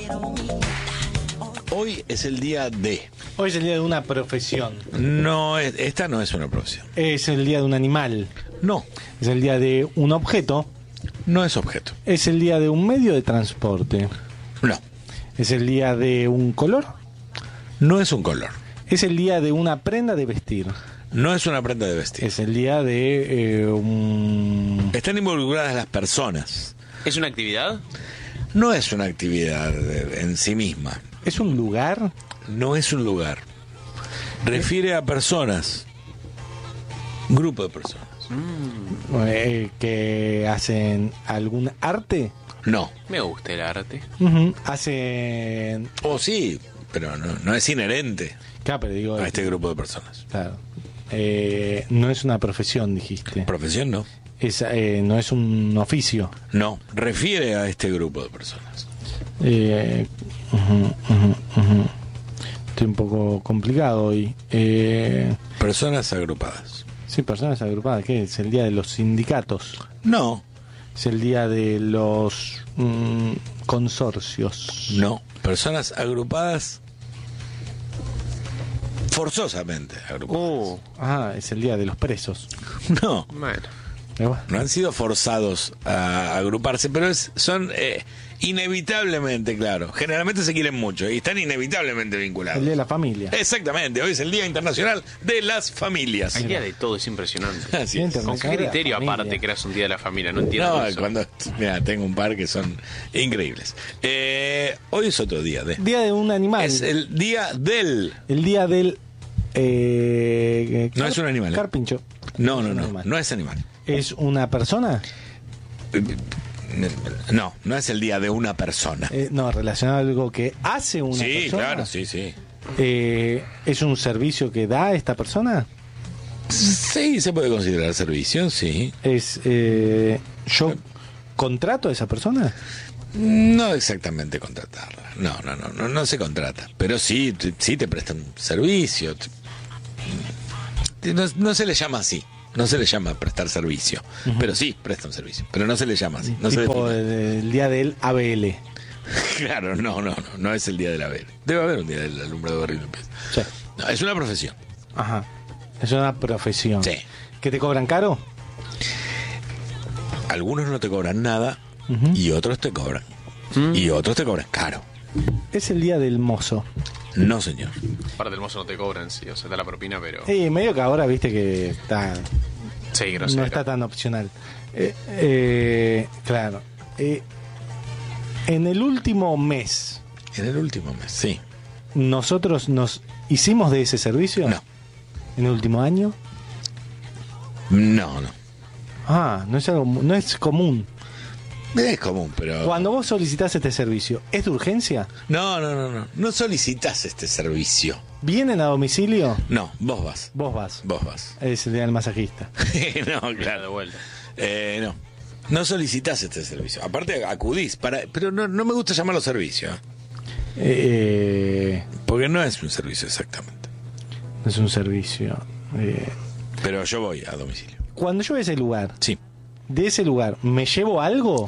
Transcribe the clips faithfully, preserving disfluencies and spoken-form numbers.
Hoy es el día de... Hoy es el día de una profesión. No, es- esta no es una profesión. Es el día de un animal. No, Es el día de un objeto. no es objeto. Es el día de un medio de transporte. No, Es el día de un color. no es un color. Es el día de una prenda de vestir. No es una prenda de vestir. Es el día de eh, un... Están involucradas las personas. ¿Es una actividad? No es una actividad eh, en sí misma. ¿Es un lugar? No es un lugar. Refiere a personas. Grupo de personas. Eh, que hacen algún arte. No. Me gusta el arte. Ujú. Hacen... O sí, pero no, no es inherente Claro, pero digo... a este grupo de personas. Claro. Eh, no es una profesión, dijiste. Profesión no. Es, eh, no es un oficio. No, refiere a este grupo de personas. Eh, ujú, ujú, ujú. Estoy un poco complicado hoy. Eh, Personas agrupadas. sí, personas agrupadas. ¿Qué es? El día de los sindicatos. No, Es el día de los mm, consorcios. no. Personas agrupadas forzosamente agrupadas. Uh, Ah, es el día de los presos. No, bueno. Eh, bueno. no han sido forzados a agruparse, pero es, son eh, inevitablemente, claro. Generalmente se quieren mucho y están inevitablemente vinculados. El día de la familia. Exactamente, hoy es el Día Internacional de las Familias. Hay día de todo, es impresionante. Así es. ¿Con qué de la criterio familia. aparte creas un día de la familia? No entiendo No, eso. cuando, mira, tengo un par que son increíbles. Eh, hoy es otro día de. Día de un animal. Es el día del. El día del... eh, No es un animal, ¿eh? Carpincho. No, Es no, un no, animal. no es animal. ¿Es una persona? No, no es el día de una persona. Eh, no, relacionado a algo que hace una Sí, persona. claro, sí, sí. Eh, ¿Es un servicio que da esta persona? Sí, se puede considerar servicio, sí. ¿Es eh, yo contrato a esa persona? No exactamente contratarla. No, no, no, no, no se contrata. Pero sí, te- sí te prestan servicio. Te- No, no se le llama así. No se le llama prestar servicio. Pero sí, prestan servicio. Pero no se le llama así. No se tipo define. el, el día del A B L. Claro, no, no, no. No es el día de la vela. Debe haber un día del alumbrado de limpieza. Sí. No, es una profesión. Ajá. Es una profesión. Sí. ¿Que te cobran caro? Algunos no te cobran nada Ujú. y otros te cobran. Y otros te cobran caro. Es el día del mozo. No, señor. Aparte del mozo no te cobran, sí, o sea, te da la propina, pero... Sí, medio que ahora viste que está Sí, grosero. no está tan opcional. Eh, eh, claro. Eh, en el último mes, En el último mes, sí. ¿nosotros nos hicimos de ese servicio? No. ¿En el último año? No, no. Ah, no es algo, mu- no es común. Es común, pero... Cuando vos solicitás este servicio, ¿es de urgencia? No, no, no, no. No solicitas este servicio. ¿Vienen a domicilio? No, vos vas. Vos vas. Vos vas. Es el día del masajista. No, De claro. vuelta. Eh, no. No solicitas este servicio. Aparte, acudís. Para... Pero no, no me gusta llamarlo servicio. ¿eh? Eh, Porque no es un servicio exactamente. no es un servicio. Eh, Pero yo voy a domicilio. cuando yo voy a ese lugar, Sí. de ese lugar, ¿me llevo algo?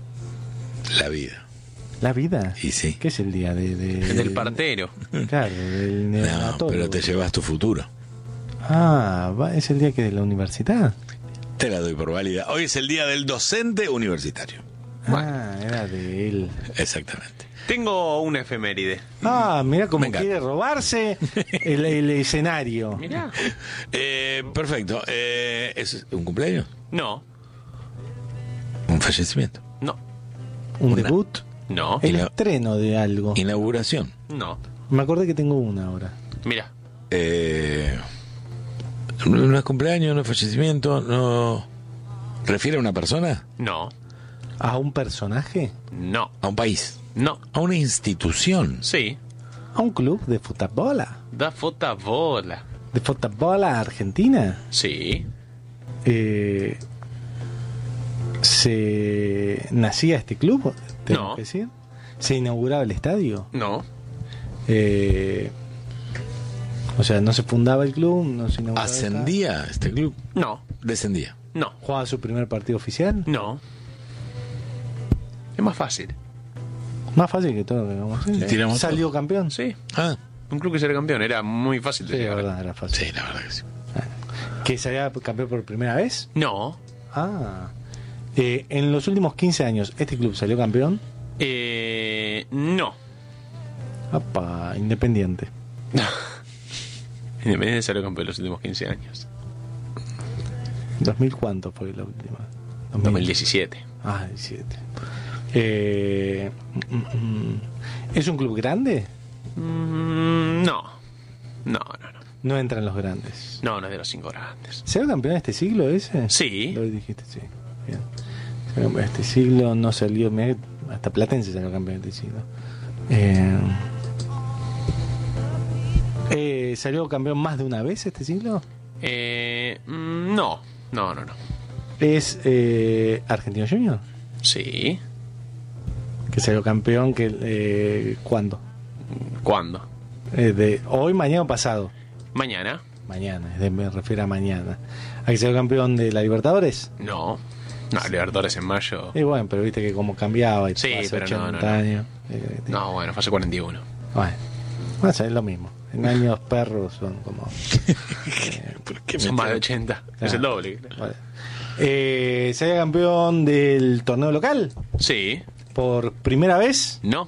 La vida. La vida. Y sí. ¿Qué es el día de, de- El del partero. Claro, del No, neonatólogo. pero te llevas tu futuro. Ah, va- es el día que de la universidad. Te la doy por válida. Hoy es el día del docente universitario. Ah, era de él. Exactamente. Tengo una efeméride. Ah, mira cómo Venga. quiere robarse el, el escenario. Mirá. Eh, perfecto. Eh, ¿Es un cumpleaños? No, ¿Un fallecimiento? no, Un Una- debut. no, El Ina- estreno de algo. ¿Inauguración? no. Me acordé que tengo una ahora. Mira, Eh, ¿No es cumpleaños, no es fallecimiento? ¿No refiere a una persona? no, ¿A un personaje? no, ¿A un país? no. ¿A una institución? Sí, ¿A un club de fútbol? da foto bola. ¿De fútbol argentina? Sí, Eh, ¿Se nacía este club? ¿Tengo No. que decir? ¿Se inauguraba el estadio? no, Eh, o sea, no se fundaba el club, no se inauguraba el estadio. ¿Ascendía este club? no, ¿Descendía? no, ¿Jugaba su primer partido oficial? no. Es más fácil. Más fácil que todo. Digamos. Sí. Tiramos Salió todo. campeón. Sí, Ah, un club que sería campeón. Era muy fácil de Sí, la llegar. verdad, era fácil. sí, la verdad que sí. ¿Que salía campeón por primera vez? No. Ah. Eh, en los últimos quince años, ¿este club salió campeón? Eh, no. Apa, Independiente. Independiente salió campeón en los últimos quince años. ¿dos mil cuánto fue la última? dos mil diecisiete. Ah, diecisiete. Eh, mm, mm, ¿Es un club grande? Mm, no. No, no, no. No entran los grandes. No, no es de los cinco grandes. ¿Salió campeón este siglo ese? Sí. Lo dijiste, sí. Bien. Salió campeón este siglo no salió. Mirá, hasta Platense salió campeón este siglo. Eh, eh, ¿Salió campeón más de una vez este siglo? Eh, mm, no. No, no, no. ¿Es eh, Argentino Junior? Sí. Que salió campeón que eh, ¿cuándo? ¿Cuándo? Eh, de hoy, mañana o pasado. Mañana. Mañana, es de- me refiero a mañana. ¿A que salió campeón de la Libertadores? No. No, Libertadores en mayo. Y bueno, pero viste que como cambiaba y Sí, hace pero no, ochenta no, no. años. Eh, No, bueno, fue hace cuarenta y uno. Bueno, bueno, es lo mismo. En años perros son como. ¿Por qué Son me más de tengo- ochenta. Claro. Es el doble. Vale. Eh, ¿Salió campeón del torneo local? Sí. ¿Por primera vez? No.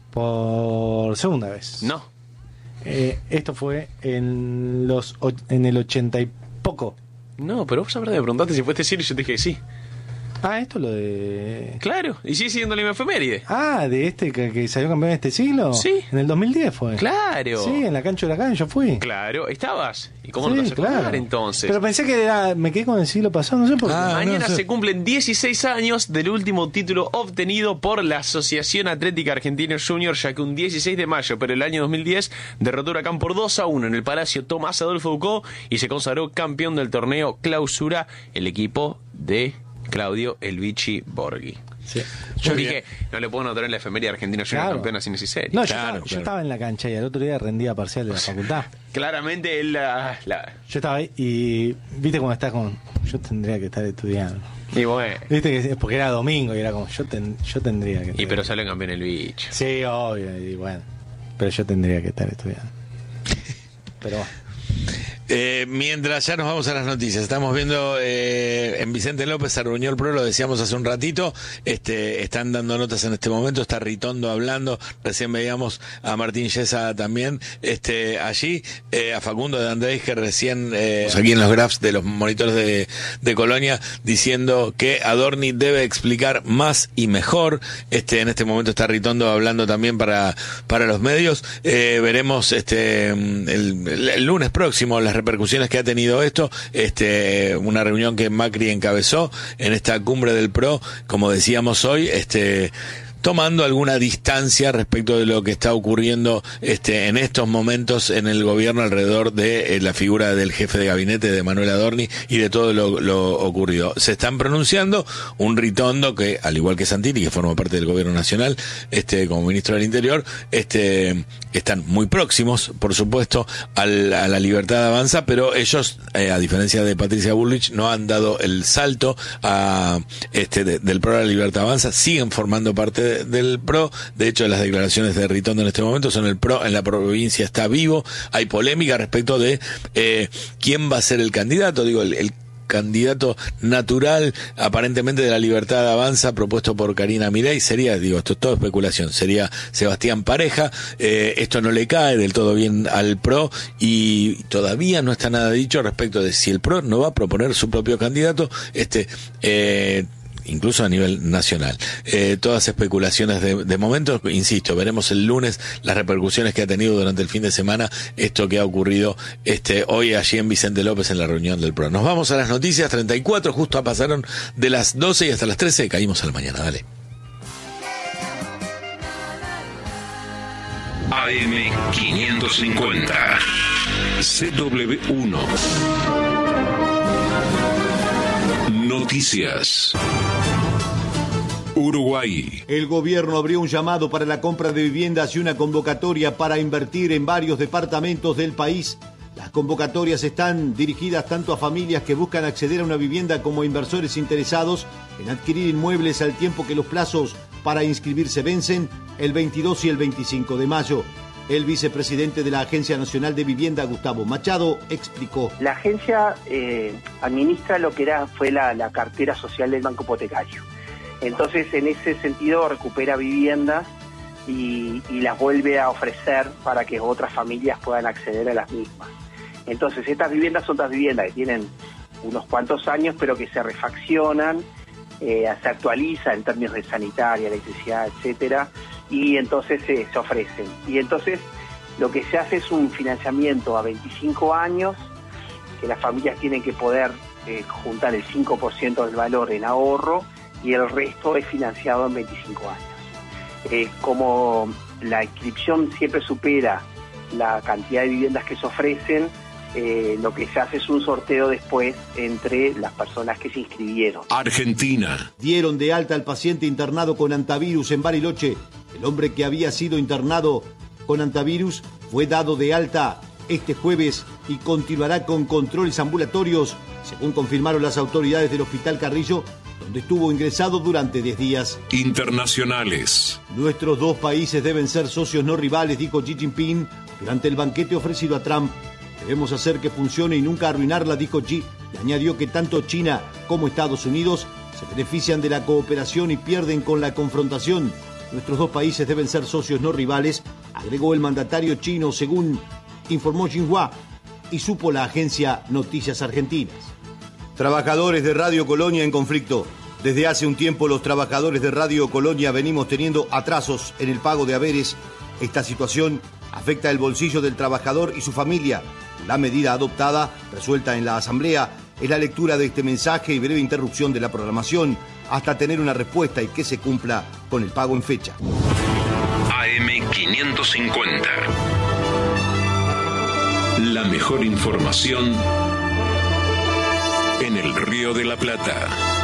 ¿Por segunda vez? No. Eh, esto fue en los och- en el ochenta y poco. No, pero vos sabrás, me preguntaste si fue este siglo y yo te dije que sí. Ah, esto lo de. Claro. Y sigue siendo la misma efeméride. Ah, de este que, que salió campeón este siglo. Sí. En el dos mil diez fue. Claro. Sí, en la cancha de Huracán yo fui. Claro, estabas. ¿Y cómo Sí, no te vas a acordar claro. entonces? Pero pensé que era, me quedé con el siglo pasado, no sé por qué. Ah, Mañana no sé. se cumplen dieciséis años del último título obtenido por la Asociación Atlética Argentina Junior, ya que un dieciséis de mayo, pero el año dos mil diez, derrotó a Huracán por dos a uno en el Palacio Tomás Adolfo Ducó y se consagró campeón del torneo Clausura, el equipo de Claudio El Vichy Borghi. Sí. Yo Muy dije, no le puedo notar en la efeméride Argentina Junior Claro. campeón así serie. No, yo, Claro, estaba, yo claro. estaba en la cancha y el otro día rendía parcial de la facultad. Claramente él la, la- Yo estaba ahí y viste cómo estás con. Yo tendría que estar estudiando. Y bueno. Viste que porque era domingo y era como yo ten- yo tendría que. Y pero sale campeón el bicho. Sí, obvio, y bueno. Pero yo tendría que estar estudiando. Pero bueno. Eh, mientras ya nos vamos a las noticias, estamos viendo eh, en Vicente López se reunió el PRO, lo decíamos hace un ratito, este, están dando notas en este momento, está Ritondo hablando, recién veíamos a Martín Yesa también, este, allí, eh, a Facundo de Andrés, que recién, eh, aquí en los graphs de los monitores de, de Colonia, diciendo que Adorni debe explicar más y mejor, este, en este momento está Ritondo hablando también para, para los medios, eh, veremos este, el, el, el lunes próximo las repercusiones que ha tenido esto, este, una reunión que Macri encabezó en esta cumbre del PRO, como decíamos hoy, este, tomando alguna distancia respecto de lo que está ocurriendo este, en estos momentos en el gobierno alrededor de eh, la figura del jefe de gabinete de Manuel Adorni y de todo lo, lo ocurrido. Se están pronunciando un Ritondo que, al igual que Santilli, que forma parte del gobierno nacional, este, como ministro del Interior, este, están muy próximos, por supuesto, al, a la Libertad Avanza, pero ellos, eh, a diferencia de Patricia Bullrich, no han dado el salto a, este, de, del PRO a la Libertad Avanza, siguen formando parte de, del PRO. De hecho, las declaraciones de Ritondo en este momento son el PRO en la provincia está vivo. Hay polémica respecto de eh, quién va a ser el candidato. Digo, el, el candidato natural aparentemente de la Libertad Avanza propuesto por Karina Milei sería, digo, esto es todo especulación, sería Sebastián Pareja. Eh, esto no le cae del todo bien al PRO y todavía no está nada dicho respecto de si el PRO no va a proponer su propio candidato, este eh, incluso a nivel nacional. Eh, todas especulaciones de, de momento, insisto, veremos el lunes las repercusiones que ha tenido durante el fin de semana esto que ha ocurrido este hoy allí en Vicente López en la reunión del PRO. Nos vamos a las noticias, treinta y cuatro, justo pasaron de las doce y hasta las trece, caímos a la mañana, dale. A M quinientos cincuenta C W uno Noticias. Uruguay. El gobierno abrió un llamado para la compra de viviendas y una convocatoria para invertir en varios departamentos del país. Las convocatorias están dirigidas tanto a familias que buscan acceder a una vivienda como a inversores interesados en adquirir inmuebles al tiempo que los plazos para inscribirse vencen el veintidós y el veinticinco de mayo. El vicepresidente de la Agencia Nacional de Vivienda, Gustavo Machado, explicó. La agencia eh, administra lo que era fue la, la cartera social del Banco Hipotecario. Entonces, en ese sentido, recupera viviendas y, y las vuelve a ofrecer para que otras familias puedan acceder a las mismas. Entonces, estas viviendas son las viviendas que tienen unos cuantos años, pero que se refaccionan, eh, se actualiza en términos de sanitaria, electricidad, etcétera, y entonces eh, se ofrecen. Y entonces lo que se hace es un financiamiento a veinticinco años, que las familias tienen que poder eh, juntar el cinco por ciento del valor en ahorro y el resto es financiado en veinticinco años. Eh, como la inscripción siempre supera la cantidad de viviendas que se ofrecen, Eh, lo que se hace es un sorteo después entre las personas que se inscribieron. Argentina. Dieron de alta al paciente internado con antivirus en Bariloche. El hombre que había sido internado con antivirus fue dado de alta este jueves y continuará con controles ambulatorios, según confirmaron las autoridades del Hospital Carrillo, donde estuvo ingresado durante diez días. Internacionales. Nuestros dos países deben ser socios no rivales, dijo Xi Jinping durante el banquete ofrecido a Trump. Debemos hacer que funcione y nunca arruinarla, dijo Xi, y añadió que tanto China como Estados Unidos se benefician de la cooperación y pierden con la confrontación. Nuestros dos países deben ser socios no rivales, agregó el mandatario chino, según informó Xinhua y supo la agencia Noticias Argentinas. Trabajadores de Radio Colonia en conflicto. Desde hace un tiempo los trabajadores de Radio Colonia venimos teniendo atrasos en el pago de haberes. Esta situación afecta el bolsillo del trabajador y su familia. La medida adoptada, resuelta en la Asamblea, es la lectura de este mensaje y breve interrupción de la programación hasta tener una respuesta y que se cumpla con el pago en fecha. A M quinientos cincuenta. La mejor información en el Río de la Plata.